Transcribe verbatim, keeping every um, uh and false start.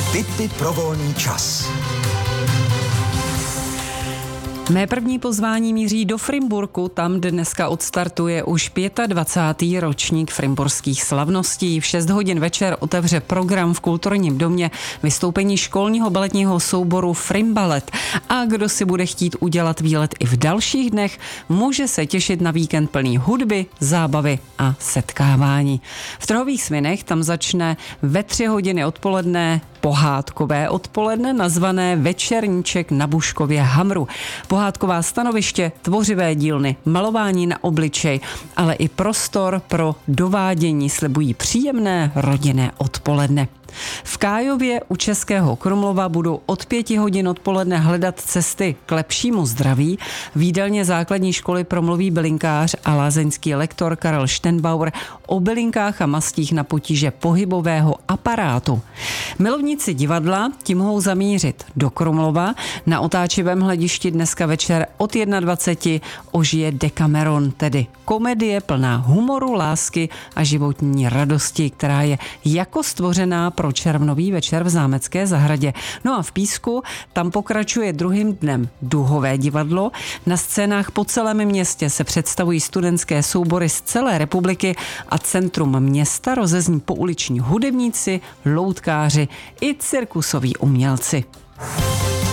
Tipy pro volný čas. Mé první pozvání míří do Frimburku, tam dneska odstartuje už dvacátý pátý ročník frimburských slavností. V šest hodin večer otevře program v kulturním domě vystoupení školního baletního souboru Frimbalet. A kdo si bude chtít udělat výlet i v dalších dnech, může se těšit na víkend plný hudby, zábavy a setkávání. V Trhových Svinech tam začne ve tři hodiny odpoledne pohádkové odpoledne nazvané Večerníček na Buškově Hamru. Pohádková stanoviště, tvořivé dílny, malování na obličej, ale i prostor pro dovádění slibují příjemné rodinné odpoledne. V Kájově u Českého Krumlova budou od pěti hodin odpoledne hledat cesty k lepšímu zdraví. V jídelně základní školy promluví bylinkář a lázeňský lektor Karel Štenbauer o bylinkách a mastích na potíže pohybového aparátu. Milovníci divadla tím mohou zamířit do Krumlova. Na otáčivém hledišti dneska večer od dvacet jedna ožije Decameron, tedy komedie plná humoru, lásky a životní radosti, která je jako stvořená pro červnový večer v Zámecké zahradě. No a v Písku tam pokračuje druhým dnem Duhové divadlo. Na scénách po celém městě se představují studentské soubory z celé republiky a centrum města rozezní pouliční hudebníci, loutkáři i cirkusoví umělci.